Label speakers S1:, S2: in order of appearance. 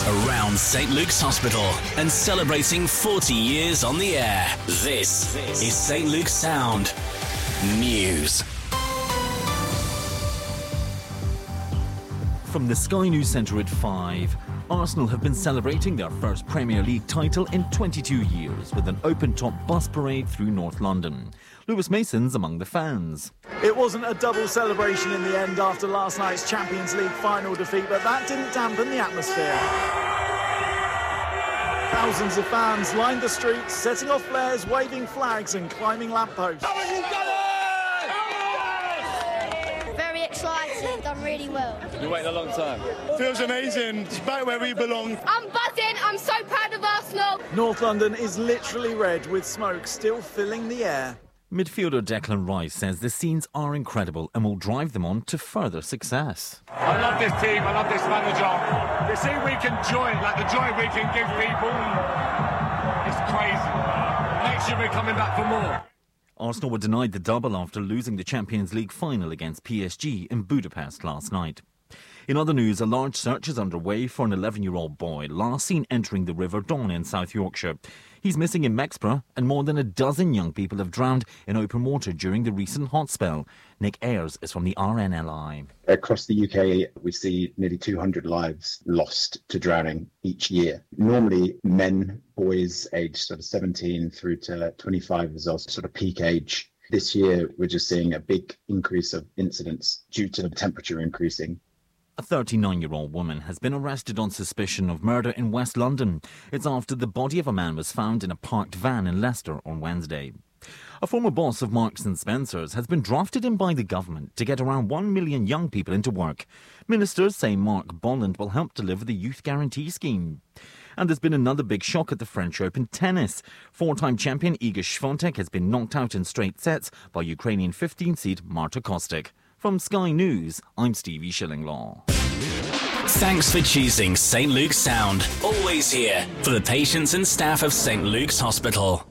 S1: around St Luke's Hospital and celebrating 40 years on the air. This is St Luke's Sound News.
S2: From the Sky News Centre at 5, Arsenal have been celebrating their first Premier League title in 22 years with an open-top bus parade through North London. Lewis Mason's among the fans.
S3: It wasn't a double celebration in the end after last night's Champions League final defeat, but that didn't dampen the atmosphere. Thousands of fans lined the streets, setting off flares, waving flags and climbing lampposts.
S4: Very excited, done really well.
S5: You waited a long time.
S6: Feels amazing. It's back where we belong.
S4: I'm buzzing. I'm so proud of Arsenal.
S3: North London is literally red, with smoke still filling the air.
S2: Midfielder Declan Rice says the scenes are incredible and will drive them on to further success.
S7: I love this team, I love this manager. The see we can joy, like the joy we can give people, it's crazy. Next year we're coming back for more.
S2: Arsenal were denied the double after losing the Champions League final against PSG in Budapest last night. In other news, a large search is underway for an 11-year-old boy last seen entering the River Don in South Yorkshire. He's missing in Mexborough, and more than a dozen young people have drowned in open water during the recent hot spell. Nick Ayres is from the RNLI.
S8: Across the UK, we see nearly 200 lives lost to drowning each year. Normally, men, boys aged sort of 17 through to 25 is also sort of peak age. This year, we're just seeing a big increase of incidents due to the temperature increasing.
S2: A 39-year-old woman has been arrested on suspicion of murder in West London. It's after the body of a man was found in a parked van in Leicester on Wednesday. A former boss of Marks & Spencer's has been drafted in by the government to get around 1 million young people into work. Ministers say Mark Bolland will help deliver the Youth Guarantee Scheme. And there's been another big shock at the French Open tennis. Four-time champion Iga Swiatek has been knocked out in straight sets by Ukrainian 15-seed Marta Kostic. From Sky News, I'm Stevie Shillinglaw.
S1: Thanks for choosing St Luke's Sound. Always here for the patients and staff of St Luke's Hospital.